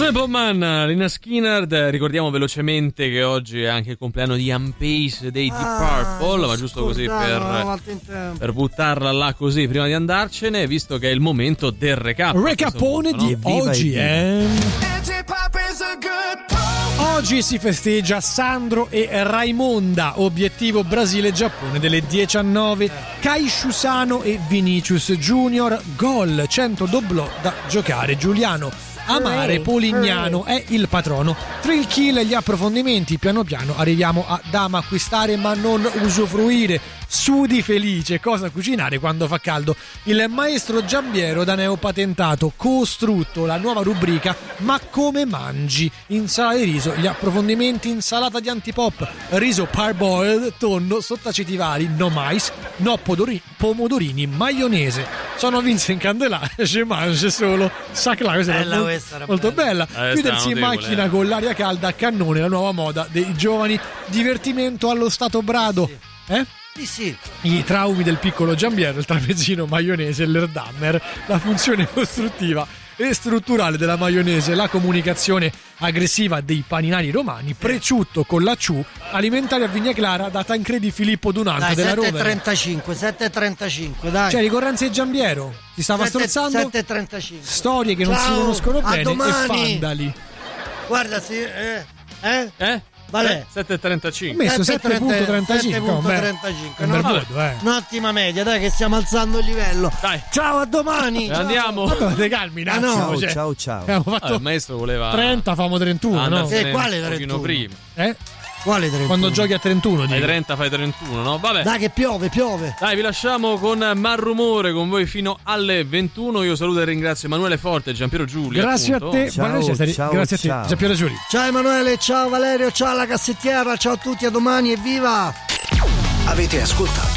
Sono Bob Mann, Lina Skinner. Ricordiamo velocemente che oggi è anche il compleanno di Unpace dei Deep Purple, ma giusto così per buttarla là così prima di andarcene, visto che è il momento del recap. Recapone di oggi, Oggi si festeggia Sandro e Raimonda, obiettivo Brasile-Giappone delle 19. Kai Shusano e Vinicius Junior, gol, 100 doblò da giocare. Giuliano Amare Polignano è il patrono. Thrill kill, gli approfondimenti, piano piano arriviamo a Dama acquistare ma non usufruire. Sudi felice, cosa cucinare quando fa caldo. Il maestro Giambiero da neopatentato, costrutto la nuova rubrica Ma come mangi? Insalata di riso, gli approfondimenti, insalata di antipop, riso parboiled, tonno, sottaceti no mais, no pomodorini, maionese. Sono Vincent Candelà, je mange solo. Sa che la cosa era molto bella. Chiudersi in macchina con l'aria calda a cannone, la nuova moda dei giovani. Divertimento allo stato brado. Sì. I traumi del piccolo Giambiero, il trapezzino maionese, l'Erdammer, la funzione costruttiva e strutturale della maionese, la comunicazione aggressiva dei paninari romani, Preciutto con la Ciù, alimentari a Vigna Clara da Tancredi Filippo Dunante della Roma. 7.35, dai. Cioè ricorrenze Giambiero, si stava strozzando. 7.35. Storie che non si conoscono bene e fandali. Guarda, Vale 7.35. Ho messo 7.35. Un'ottima media, dai, che stiamo alzando il livello. Dai. Ciao, a domani. Andiamo. Te calmi, no. Ciao. Abbiamo fatto il maestro voleva 30, famo 31, no? Quale 31? Prima. Quale 31? Quando giochi a 31 Fai 30, fai 31, no? Vabbè. Dai che piove. Dai, vi lasciamo con Malrumore con voi fino alle 21. Io saluto e ringrazio Emanuele Forte e Giampiero Giulio. Grazie appunto. a te. Grazie a te, Giampiero Giulio. Ciao Emanuele, ciao Valerio, ciao alla cassettiera, ciao a tutti, a domani, evviva! Avete ascoltato